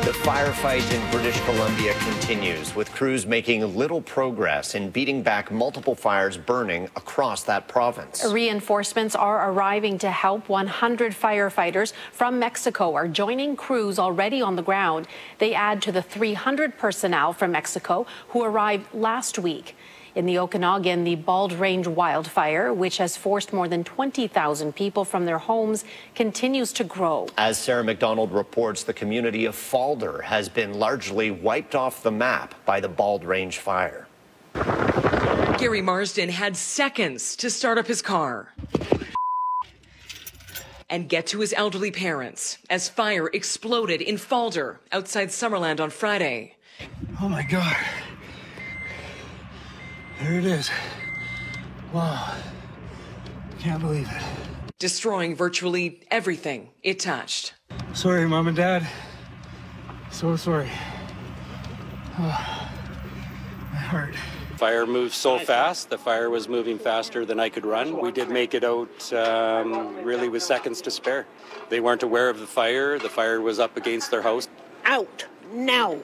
The firefight in British Columbia continues, with crews making little progress in beating back multiple fires burning across that province. Reinforcements are arriving to help. 100 firefighters from Mexico are joining crews already on the ground. They add to the 300 personnel from Mexico who arrived last week. In the Okanagan, the Bald Range wildfire, which has forced more than 20,000 people from their homes, continues to grow. As Sarah McDonald reports, the community of Falder has been largely wiped off the map by the Bald Range fire. Gary Marsden had seconds to start up his car and get to his elderly parents as fire exploded in Falder outside Summerland on Friday. Oh my God. There it is. Wow. Can't believe it. Destroying virtually everything it touched. Sorry, Mom and Dad. So sorry. Oh, my heart. Fire moves so fast. The fire was moving faster than I could run. We did make it out really with seconds to spare. They weren't aware of the fire. The fire was up against their house. Out now.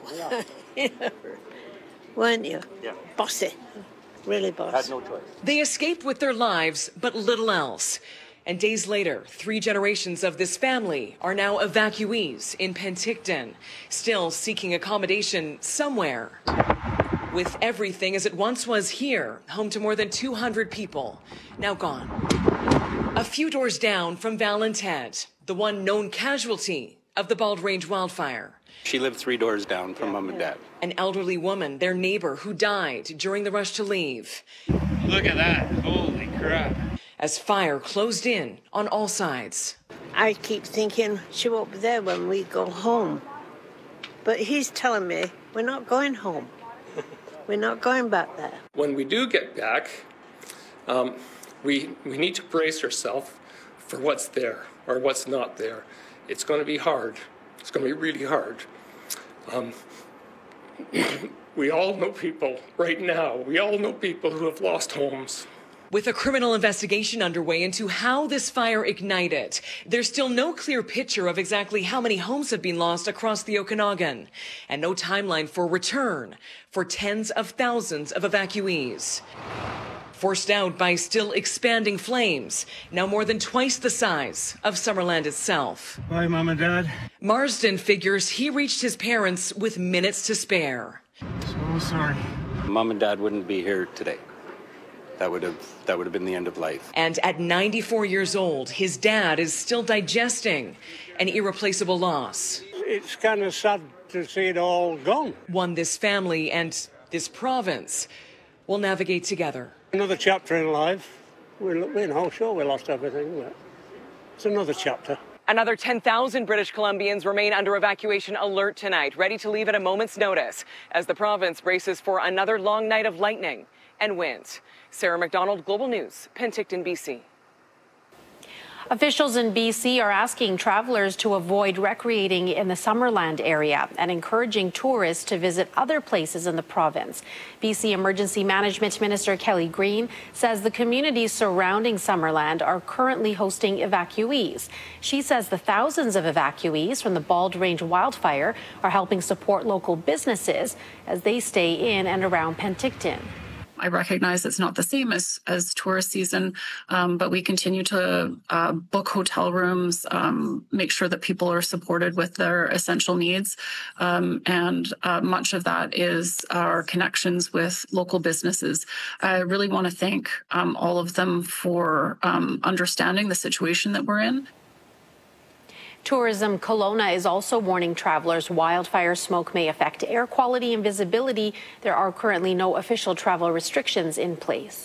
Weren't you? Yeah. Bossy. Really boss. Had no choice. They escaped with their lives, but little else. And days later, 3 generations of this family are now evacuees in Penticton, still seeking accommodation somewhere. With everything as it once was here, home to more than 200 people, now gone. A few doors down from Val and Ted, the one known casualty of the Bald Range wildfire. She lived 3 doors down from Mom and Dad. An elderly woman, their neighbor, who died during the rush to leave. Look at that. Holy crap. As fire closed in on all sides. I keep thinking she won't be there when we go home. But he's telling me we're not going home. We're not going back there. When we do get back, we need to brace ourselves for what's there or what's not there. It's going to be hard. It's going to be really hard. We all know people right now. We all know people who have lost homes. With a criminal investigation underway into how this fire ignited, there's still no clear picture of exactly how many homes have been lost across the Okanagan, and no timeline for return for tens of thousands of evacuees. Forced out by still expanding flames, now more than twice the size of Summerland itself. Bye, Mom and Dad. Marsden figures he reached his parents with minutes to spare. So sorry. Mom and Dad wouldn't be here today. That would have been the end of life. And at 94 years old, his dad is still digesting an irreplaceable loss. It's kind of sad to see it all gone. One this family and this province will navigate together. Another chapter in life. Sure, we lost everything, but it's another chapter. Another 10,000 British Columbians remain under evacuation alert tonight, ready to leave at a moment's notice as the province braces for another long night of lightning and wind. Sarah McDonald, Global News, Penticton, BC. Officials in BC are asking travelers to avoid recreating in the Summerland area and encouraging tourists to visit other places in the province. BC Emergency Management Minister Kelly Green says the communities surrounding Summerland are currently hosting evacuees. She says the thousands of evacuees from the Bald Range wildfire are helping support local businesses as they stay in and around Penticton. I recognize it's not the same as tourist season, but we continue to book hotel rooms, make sure that people are supported with their essential needs. And much of that is our connections with local businesses. I really want to thank all of them for understanding the situation that we're in. Tourism Kelowna is also warning travelers wildfire smoke may affect air quality and visibility. There are currently no official travel restrictions in place.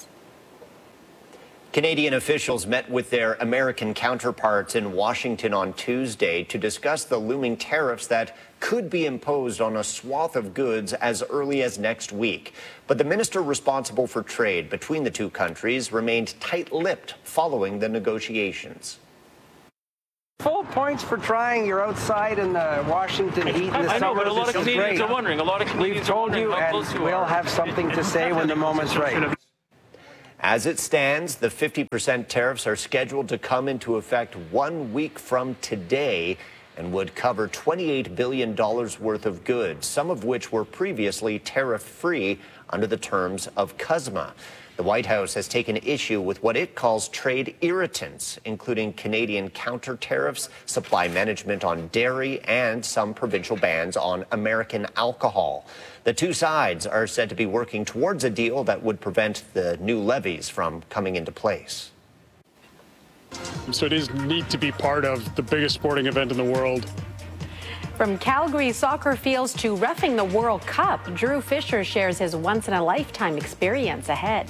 Canadian officials met with their American counterparts in Washington on Tuesday to discuss the looming tariffs that could be imposed on a swath of goods as early as next week. But the minister responsible for trade between the two countries remained tight-lipped following the negotiations. Full points for trying. You're outside in the Washington heat this I know, summer. but a lot of Canadians are wondering. We've told you, and we'll have something to say when the moment's right. As it stands, the 50% tariffs are scheduled to come into effect 1 week from today. and would cover $28 billion worth of goods, some of which were previously tariff-free under the terms of CUSMA. The White House has taken issue with what it calls trade irritants, including Canadian counter tariffs, supply management on dairy, and some provincial bans on American alcohol. The two sides are said to be working towards a deal that would prevent the new levies from coming into place. So it is neat to be part of the biggest sporting event in the world. From Calgary soccer fields to reffing the World Cup, Drew Fisher shares his once-in-a-lifetime experience ahead.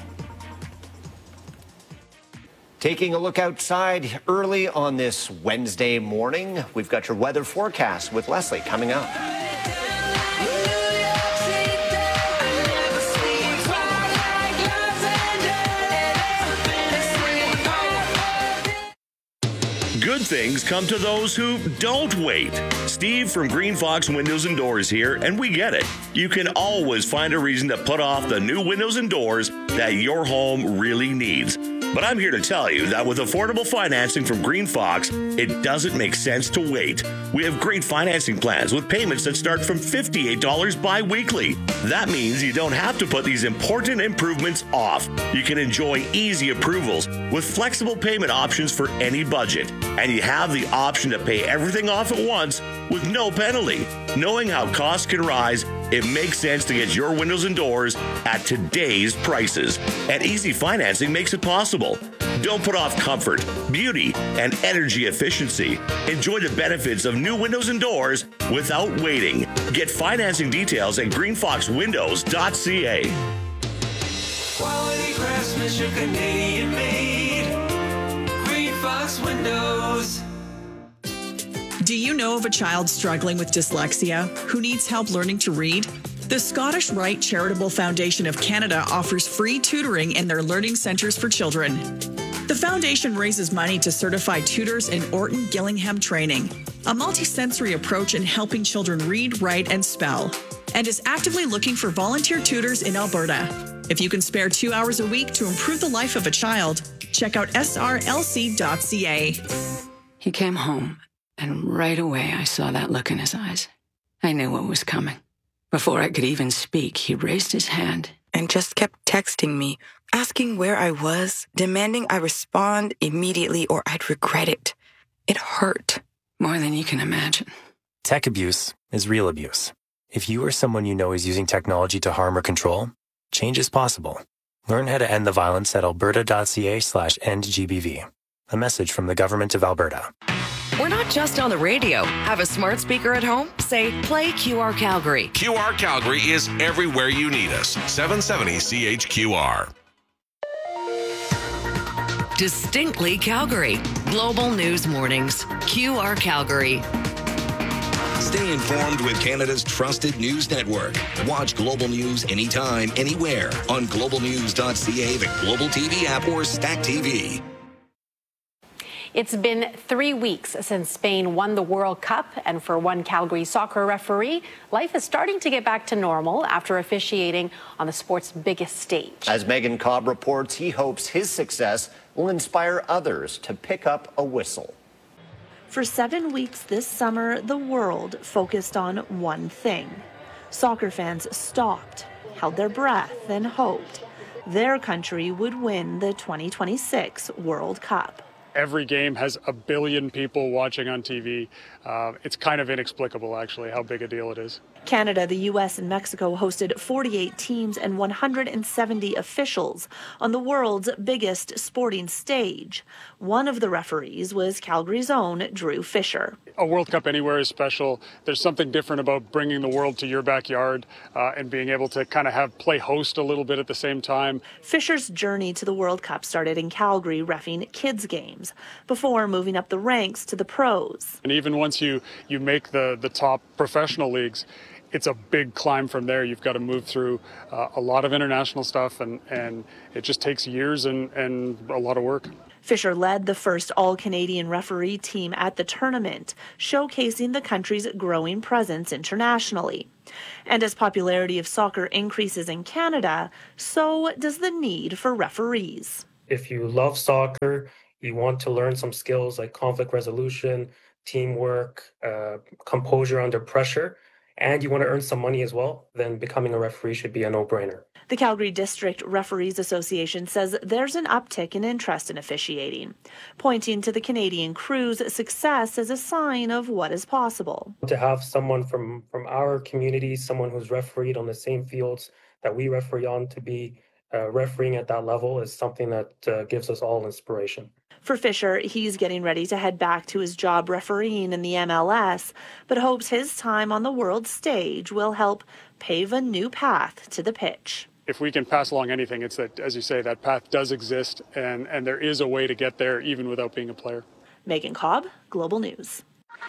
Taking a look outside early on this Wednesday morning, we've got your weather forecast with Leslie coming up. Good things come to those who don't wait. Steve from Green Fox Windows and Doors here, and we get it. You can always find a reason to put off the new windows and doors that your home really needs. But I'm here to tell you that with affordable financing from Green Fox, it doesn't make sense to wait. We have great financing plans with payments that start from $58 bi-weekly. That means you don't have to put these important improvements off. You can enjoy easy approvals with flexible payment options for any budget. And you have the option to pay everything off at once with no penalty. Knowing how costs can rise, it makes sense to get your windows and doors at today's prices. And easy financing makes it possible. Don't put off comfort, beauty, and energy efficiency. Enjoy the benefits of new windows and doors without waiting. Get financing details at greenfoxwindows.ca. Quality craftsmanship, Canadian made. Green Fox Windows. Do you know of a child struggling with dyslexia who needs help learning to read? The Scottish Rite Charitable Foundation of Canada offers free tutoring in their learning centres for children. The foundation raises money to certify tutors in Orton Gillingham training, a multisensory approach in helping children read, write, and spell, and is actively looking for volunteer tutors in Alberta. If you can spare 2 hours a week to improve the life of a child, check out srlc.ca. He came home, and right away I saw that look in his eyes. I knew what was coming. Before I could even speak, he raised his hand and just kept texting me, asking where I was, demanding I respond immediately or I'd regret it. It hurt. More than you can imagine. Tech abuse is real abuse. If you or someone you know is using technology to harm or control, change is possible. Learn how to end the violence at alberta.ca/endgbv. A message from the Government of Alberta. We're not just on the radio. Have a smart speaker at home? Say, play QR Calgary. QR Calgary is everywhere you need us. 770 CHQR. Distinctly Calgary. Global News Mornings. QR Calgary. Stay informed with Canada's trusted news network. Watch Global News anytime, anywhere on globalnews.ca, the Global TV app, or Stack TV. It's been 3 weeks since Spain won the World Cup, and for one Calgary soccer referee, life is starting to get back to normal after officiating on the sport's biggest stage. As Megan Cobb reports, he hopes his success will inspire others to pick up a whistle. For 7 weeks this summer, the world focused on one thing. Soccer fans stopped, held their breath, and hoped their country would win the 2026 World Cup. Every game has a billion people watching on TV. It's kind of inexplicable, actually, how big a deal it is. Canada, the U.S., and Mexico hosted 48 teams and 170 officials on the world's biggest sporting stage. One of the referees was Calgary's own Drew Fisher. A World Cup anywhere is special. There's something different about bringing the world to your backyard and being able to kind of play host a little bit at the same time. Fisher's journey to the World Cup started in Calgary reffing kids' games before moving up the ranks to the pros. And even once you make the top professional leagues, it's a big climb from there. You've got to move through a lot of international stuff, and it just takes years and a lot of work. Fisher led the first all-Canadian referee team at the tournament, showcasing the country's growing presence internationally. And as popularity of soccer increases in Canada, so does the need for referees. If you love soccer, you want to learn some skills like conflict resolution, teamwork, composure under pressure, and you want to earn some money as well, then becoming a referee should be a no-brainer. The Calgary District Referees Association says there's an uptick in interest in officiating, pointing to the Canadian crew's success as a sign of what is possible. To have someone from our community, someone who's refereed on the same fields that we referee on, to be refereeing at that level is something that gives us all inspiration. For Fisher, he's getting ready to head back to his job refereeing in the MLS, but hopes his time on the world stage will help pave a new path to the pitch. If we can pass along anything, it's that, as you say, that path does exist, and there is a way to get there even without being a player. Megan Cobb, Global News.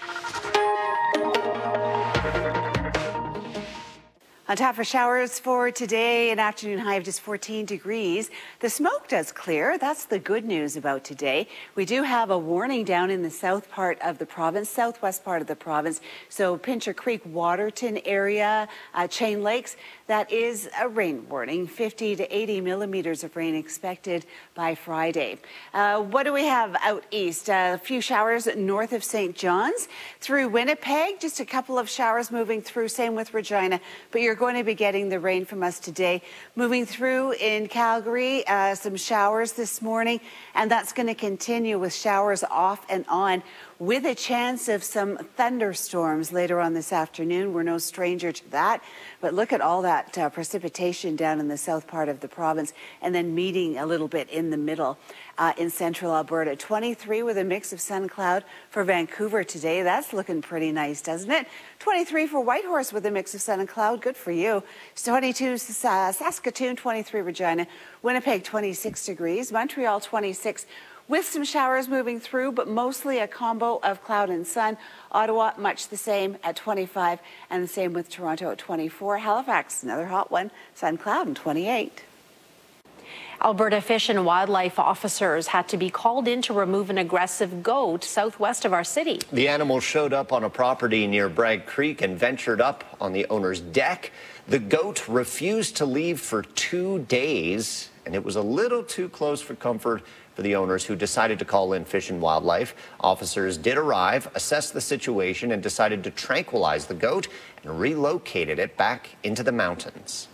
On top for showers for today, an afternoon high of just 14 degrees. The smoke does clear. That's the good news about today. We do have a warning down in the south part of the province, southwest part of the province. So Pincher Creek, Waterton area, Chain Lakes, that is a rain warning. 50 to 80 millimeters of rain expected by Friday. What do we have out east? A few showers north of St. John's. Through Winnipeg, just a couple of showers moving through. Same with Regina. But you're going to be getting the rain from us today. Moving through in Calgary, some showers this morning, and that's going to continue with showers off and on, with a chance of some thunderstorms later on this afternoon. We're no stranger to that, but look at all that precipitation down in the south part of the province, and then meeting a little bit in the middle in central Alberta. 23 with a mix of sun cloud for Vancouver today. That's looking pretty nice, doesn't it? 23 for Whitehorse with a mix of sun and cloud. Good for you. 22 Saskatoon, 23 Regina, Winnipeg 26 degrees, Montreal 26 with some showers moving through, but mostly a combo of cloud and sun. Ottawa, much the same at 25, and the same with Toronto at 24. Halifax, another hot one, sun, cloud, and 28. Alberta Fish and Wildlife officers had to be called in to remove an aggressive goat southwest of our city. The animal showed up on a property near Bragg Creek and ventured up on the owner's deck. The goat refused to leave for 2 days, and it was a little too close for comfort for the owners, who decided to call in Fish and Wildlife. Officers did arrive, assessed the situation, and decided to tranquilize the goat and relocated it back into the mountains.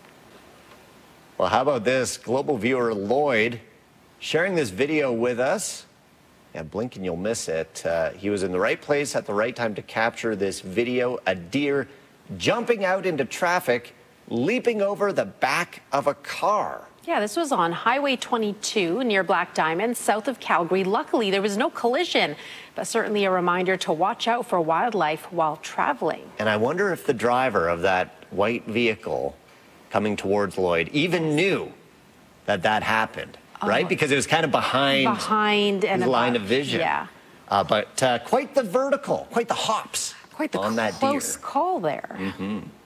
Well, how about this? Global viewer Lloyd sharing this video with us. Yeah, blink and you'll miss it. He was in the right place at the right time to capture this video. A deer jumping out into traffic, leaping over the back of a car. Yeah, this was on Highway 22 near Black Diamond, south of Calgary. Luckily, there was no collision, but certainly a reminder to watch out for wildlife while traveling. And I wonder if the driver of that white vehicle coming towards Lloyd even knew that that happened, right? Because it was kind of behind and the line of vision. Yeah. But quite the vertical, quite the hops quite the on that deer. Close call there. Mm-hmm.